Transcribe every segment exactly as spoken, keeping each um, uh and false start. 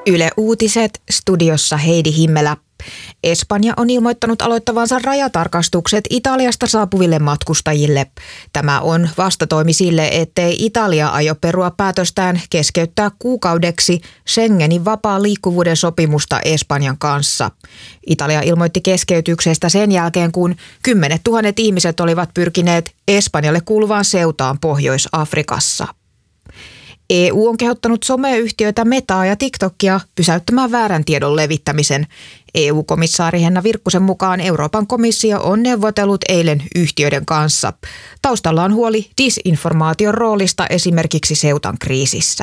Yle Uutiset, studiossa Heidi Himmelä. Espanja on ilmoittanut aloittavansa rajatarkastukset Italiasta saapuville matkustajille. Tämä on vastatoimi sille, ettei Italia aio perua päätöstään keskeyttää kuukaudeksi Schengenin vapaan liikkuvuuden sopimusta Espanjan kanssa. Italia ilmoitti keskeytyksestä sen jälkeen, kun kymmenet tuhannet ihmiset olivat pyrkineet Espanjalle kuuluvaan Seutaan Pohjois-Afrikassa. E U on kehottanut someyhtiöitä Metaa ja TikTokia pysäyttämään väärän tiedon levittämisen. E U-komissaari Henna Virkkusen mukaan Euroopan komissio on neuvotellut eilen yhtiöiden kanssa. Taustalla on huoli disinformaation roolista esimerkiksi Seutan kriisissä.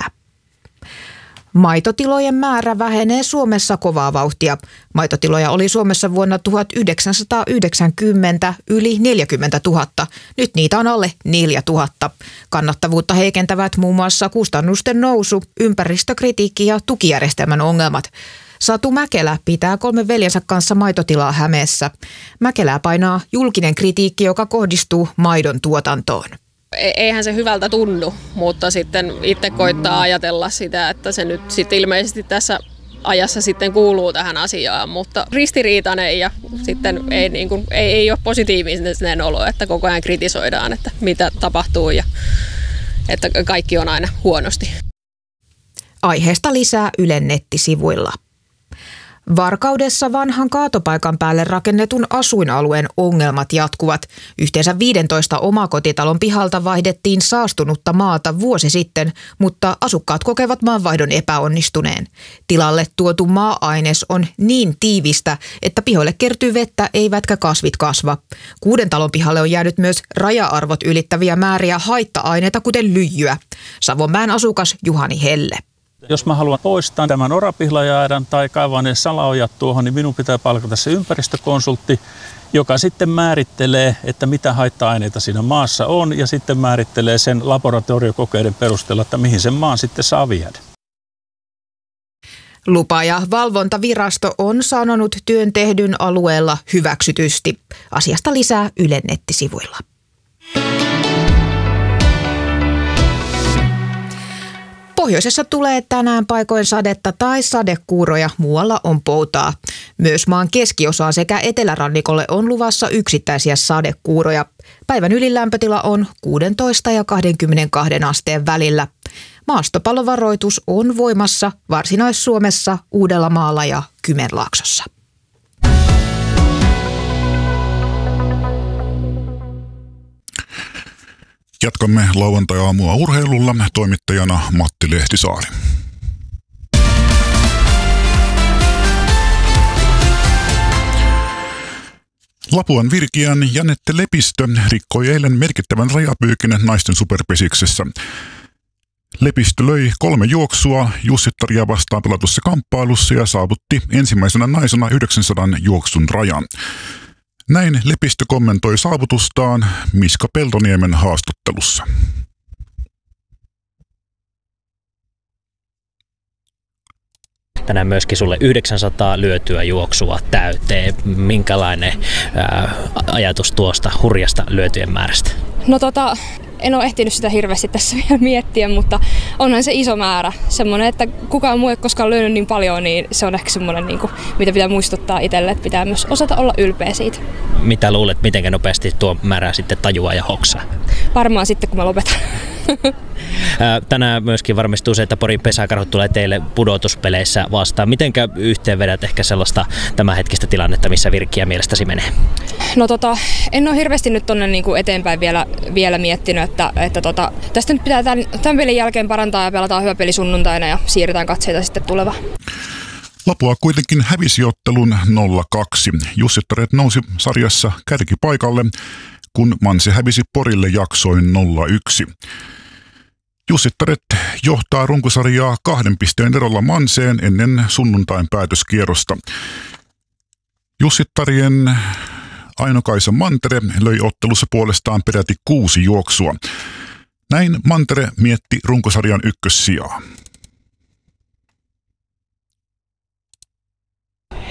Maitotilojen määrä vähenee Suomessa kovaa vauhtia. Maitotiloja oli Suomessa vuonna tuhatyhdeksänsataayhdeksänkymmentä yli neljäkymmentätuhatta. Nyt niitä on alle neljätuhatta. Kannattavuutta heikentävät muun muassa kustannusten nousu, ympäristökritiikki ja tukijärjestelmän ongelmat. Satu Mäkelä pitää kolmen veljensä kanssa maitotilaa Hämeessä. Mäkelää painaa julkinen kritiikki, joka kohdistuu maidon tuotantoon. Eihän se hyvältä tunnu, mutta sitten itse koittaa ajatella sitä, että se nyt sitten ilmeisesti tässä ajassa sitten kuuluu tähän asiaan, mutta ristiriitainen ja sitten ei, niin kuin, ei, ei ole positiivinen olo, että koko ajan kritisoidaan, että mitä tapahtuu ja että kaikki on aina huonosti. Aiheesta lisää Ylen nettisivuilla. Varkaudessa vanhan kaatopaikan päälle rakennetun asuinalueen ongelmat jatkuvat. Yhteensä viidentoista omakotitalon pihalta vaihdettiin saastunutta maata vuosi sitten, mutta asukkaat kokevat maanvaihdon epäonnistuneen. Tilalle tuotu maa-aines on niin tiivistä, että pihoille kertyy vettä eivätkä kasvit kasva. Kuuden talon pihalle on jäänyt myös raja-arvot ylittäviä määriä haitta-aineita, kuten lyijyä. Savonmäen asukas Juhani Helle. Jos mä haluan poistaa tämän orapihlajäädän tai kaivaa ne salaojat tuohon, niin minun pitää palkata se ympäristökonsultti, joka sitten määrittelee, että mitä haitta-aineita siinä maassa on ja sitten määrittelee sen laboratoriokokeiden perusteella, että mihin sen maan sitten saa viedä. Lupa- ja valvontavirasto on sanonut työn tehdyn alueella hyväksytysti. Asiasta lisää Ylen nettisivuilla. Pohjoisessa tulee tänään paikoin sadetta tai sadekuuroja, muualla on poutaa. Myös maan keskiosaan sekä etelärannikolle on luvassa yksittäisiä sadekuuroja. Päivän ylilämpötila on kuusitoista ja kaksikymmentäkaksi asteen välillä. Maastopallovaroitus on voimassa Varsinais-Suomessa, Uudellamaalla ja Kymenlaaksossa. Jatkamme lauantai-aamua urheilulla, toimittajana Matti Lehtisaari. Lapuan Virkian Janette Lepistö rikkoi eilen merkittävän rajapyykin naisten superpesiksessä. Lepistö löi kolme juoksua Jussittaria vastaan pelatussa kamppailussa ja saavutti ensimmäisenä naisena yhdeksänsadan juoksun rajan. Näin Lepistö kommentoi saavutustaan Miska Peltoniemen haastattelussa. Tänään myöskin sulle yhdeksänsataa lyötyä juoksua täyteen. Minkälainen ää, ajatus tuosta hurjasta lyötyjen määrästä? No tota, en ole ehtinyt sitä hirveästi tässä vielä miettiä, mutta onhan se iso määrä. Semmoinen, että kukaan muu ei koskaan lyönyt niin paljon, niin se on ehkä semmoinen, niin kuin, mitä pitää muistuttaa itselle, että pitää myös osata olla ylpeä siitä. Mitä luulet, miten nopeasti tuo määrä sitten tajuaa ja hoksaa? Varmaan sitten, kun mä lopetan. Tänään myöskin varmistuu se, että Porin pesäkarhut tulee teille pudotuspeleissä vastaan. Mitenkä yhteenvedät ehkä sellaista tämänhetkistä tilannetta, missä Virkiä mielestäsi menee? No tota, en ole hirveästi nyt tonne niinku eteenpäin vielä, vielä miettinyt, että, että tota, tästä nyt pitää tämän, tämän pelin jälkeen parantaa ja pelataan hyvä peli sunnuntaina ja siirretään katseita sitten tulevaan. Lapua kuitenkin hävisi ottelun nolla kaksi. Jussittaret nousi sarjassa kärkipaikalle, kun Manse hävisi Porille jaksoin nolla yksi. Jussittaret johtaa runkosarjaa kahden pisteen erolla Manseen ennen sunnuntain päätöskierrosta. Jussittarien Aino-Kaisa Mantere löi ottelussa puolestaan peräti kuusi juoksua. Näin Mantere mietti runkosarjan ykkössijaa.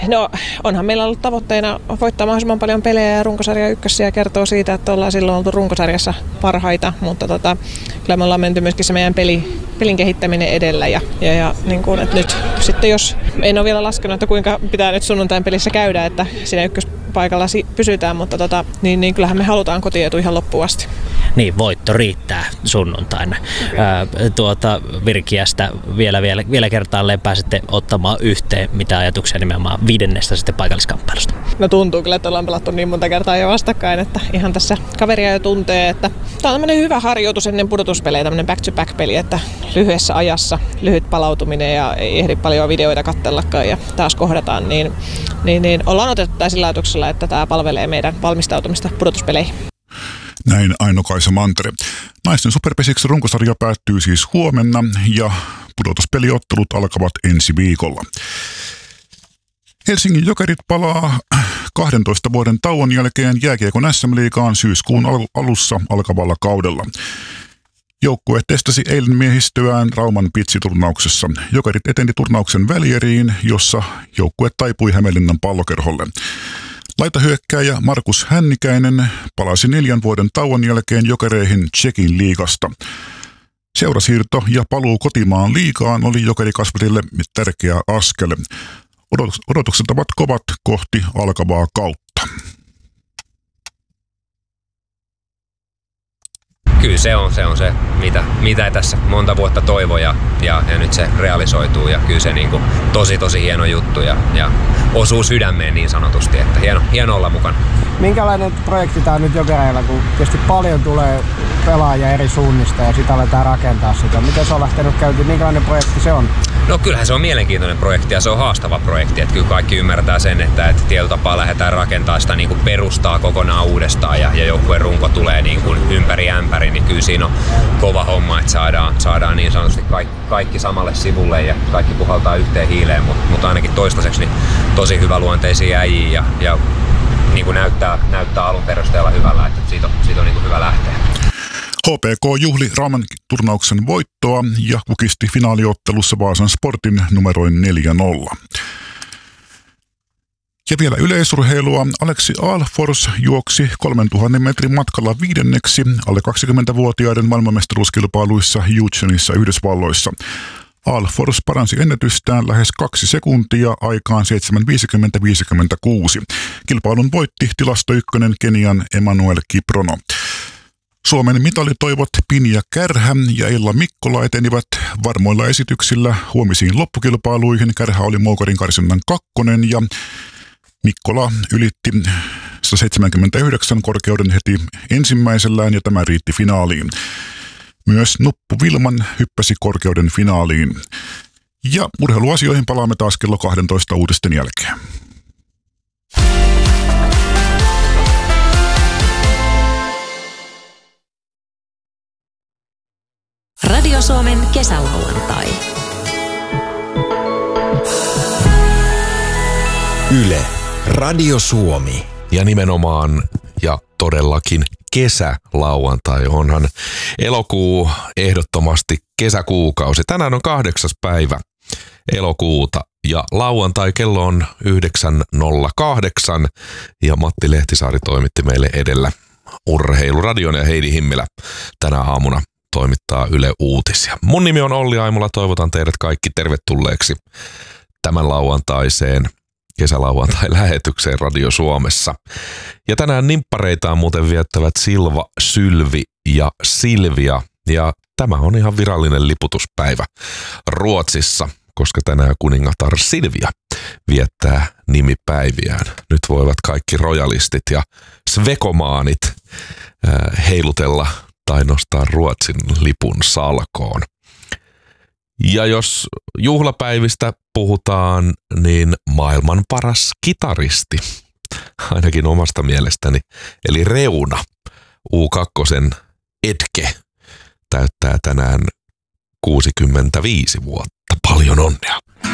No onhan meillä ollut tavoitteena voittaa mahdollisimman paljon pelejä ja runkosarja ykkössiä kertoo siitä, että ollaan silloin oltu runkosarjassa parhaita, mutta tota, kyllä me ollaan menty myöskin se meidän peli, pelin kehittäminen edellä ja, ja, ja niin kuin, että nyt sitten jos, en ole vielä laskenut, että kuinka pitää nyt sunnuntain pelissä käydä, että siinä ykköspaikalla pysytään, mutta tota, niin, niin kyllähän me halutaan kotietu ihan loppuun asti. Niin, voitto riittää sunnuntaina. Ää, tuota Virkiästä vielä, vielä, vielä kertaalleen pääsette ottamaan yhteen, mitä ajatuksia nimenomaan viidennestä sitten paikalliskamppailusta. No tuntuu kyllä, että ollaan pelattu niin monta kertaa jo vastakkain, että ihan tässä kaveria jo tuntee, että tämä on tämmöinen hyvä harjoitus ennen pudotuspelejä, tämmöinen back-to-back-peli, että lyhyessä ajassa, lyhyt palautuminen ja ei ehdi paljon videoita katsellakaan ja taas kohdataan, niin, niin, niin ollaan otettu tämä sillä ajatuksella, että tämä palvelee meidän valmistautumista pudotuspeleihin. Näin Aino-Kaisa Mantere. Naisten superpesiksen runkosarja päättyy siis huomenna ja pudotuspeliottelut alkavat ensi viikolla. Helsingin Jokerit palaa kahdentoista vuoden tauon jälkeen jääkiekon äs äm-liigaan syyskuun alussa alkavalla kaudella. Joukkue testasi eilen miehistöään Rauman pitsiturnauksessa. Jokerit eteni turnauksen välieriin, jossa joukkue taipui Hämeenlinnan Pallokerholle. Laitahyökkääjä Markus Hännikäinen palasi neljän vuoden tauon jälkeen Jokereihin Tšekin liigasta. Seurasiirto ja paluu kotimaan liigaan oli Jokerikasvatille tärkeä askel. Odotukset ovat kovat kohti alkavaa kautta. Kyllä se on se, on se mitä, mitä tässä monta vuotta toivoi ja, ja, ja nyt se realisoituu ja kyllä se niin kuin tosi tosi hieno juttu ja, ja osuu sydämeen niin sanotusti, että hieno, hieno olla mukana. Minkälainen projekti tämä on nyt Jokereilla, kun tietysti paljon tulee pelaajia eri suunnista ja sitä aletaan rakentaa sitä. Miten se on lähtenyt käyntiin, minkälainen projekti se on? No kyllähän se on mielenkiintoinen projekti ja se on haastava projekti, että kyllä kaikki ymmärtää sen, että, että tietyllä tapaa lähdetään rakentamaan sitä niin kuin perustaa kokonaan uudestaan ja, ja joukkueen runko tulee niin kuin ympäri ämpäri, niin kyllä siinä on kova homma, että saadaan, saadaan niin sanotusti kaikki, kaikki samalle sivulle ja kaikki puhaltaa yhteen hiileen, mutta, mutta ainakin toistaiseksi niin tosi hyväluonteisia äijiä ja, ja niin kuin näyttää, näyttää alun perusteella hyvällä, että siitä on, siitä on niin kuin hyvä lähteä. H P K juhli Rauman turnauksen voittoa ja kukisti finaaliottelussa Vaasan Sportin numeroin neljä nolla. Ja vielä yleisurheilua. Aleksi Alfors juoksi kolmentuhannen metrin matkalla viidenneksi alle kaksikymmentävuotiaiden maailmanmestaruuskilpailuissa Houstonissa Yhdysvalloissa. Alfors paransi ennätystään lähes kaksi sekuntia aikaan seitsemän viisikymmentä viisikymmentäkuusi. Kilpailun voitti tilastoykkönen Kenian Emmanuel Kiprono. Suomen mitalitoivot Pinja Kärhä ja Ella Mikkola etenivät varmoilla esityksillä huomisiin loppukilpailuihin. Kärhä oli Moukarin karsinnan kakkonen ja Mikkola ylitti sata seitsemänkymmentäyhdeksän korkeuden heti ensimmäisellään ja tämä riitti finaaliin. Myös Nuppu Vilman hyppäsi korkeuden finaaliin. Ja urheiluasioihin palaamme taas kello kaksitoista uutisten jälkeen. Radio Suomen kesälauantai. Yle, Radio Suomi ja nimenomaan ja todellakin kesälauantai. Onhan elokuu ehdottomasti kesäkuukausi. Tänään on kahdeksas päivä elokuuta ja lauantai kello on yhdeksän nolla kahdeksan ja Matti Lehtisaari toimitti meille edellä urheiluradion ja Heidi Himmilä tänä aamuna toimittaa Yle Uutisia. Mun nimi on Olli Aimola, toivotan teidät kaikki tervetulleeksi tämän lauantaiseen kesälauantai-lähetykseen Radio Suomessa. Ja tänään nimppareitaan muuten viettävät Silva, Sylvi ja Silvia. Ja tämä on ihan virallinen liputuspäivä Ruotsissa, koska tänään kuningatar Silvia viettää nimipäiviään. Nyt voivat kaikki rojalistit ja svekomaanit äh, heilutella tai nostaa Ruotsin lipun salkoon. Ja jos juhlapäivistä puhutaan, niin maailman paras kitaristi, ainakin omasta mielestäni, eli Reuna, U kaksi Edge, täyttää tänään kuusikymmentäviisi vuotta. Paljon onnea!